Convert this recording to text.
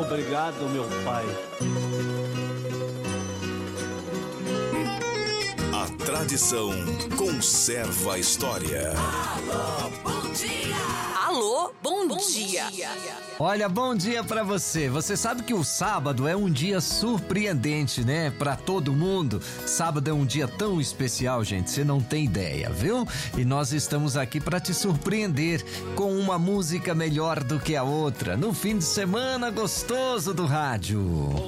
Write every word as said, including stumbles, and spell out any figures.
Obrigado, meu pai. A tradição conserva a história. Alô, bom dia! Alô, bom, bom dia. dia! Olha, bom dia pra você. Você sabe que o sábado é um dia surpreendente, né? Pra todo mundo. Sábado é um dia tão especial, gente. Você não tem ideia, viu? E nós estamos aqui pra te surpreender com uma música melhor do que a outra. No fim de semana gostoso do rádio.